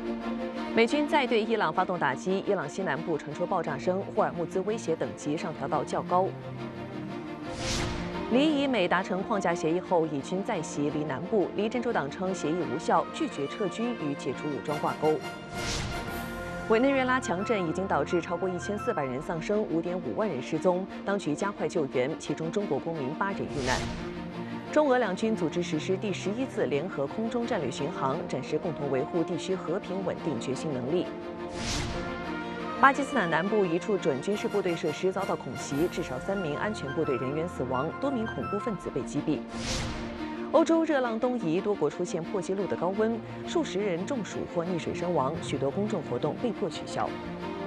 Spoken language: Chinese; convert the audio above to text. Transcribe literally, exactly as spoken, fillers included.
美军再对伊朗发动打击，伊朗西南部传出爆炸声，霍尔木兹威胁等级上调到较高。黎以美达成框架协议后，以军再袭黎南部，黎真主党称协议无效，拒绝撤军与解除武装挂钩。委内瑞拉强震已经导致超过一千四百人丧生，五点五万人失踪，当局加快救援，其中中国公民八人遇难。中俄两军组织实施第十一次联合空中战略巡航，展示共同维护地区和平稳定决心能力。巴基斯坦南部一处准军事部队设施遭到恐袭，至少三名安全部队人员死亡，多名恐怖分子被击毙。欧洲热浪东移，多国出现破纪录的高温，数十人中暑或溺水身亡，许多公众活动被迫取消。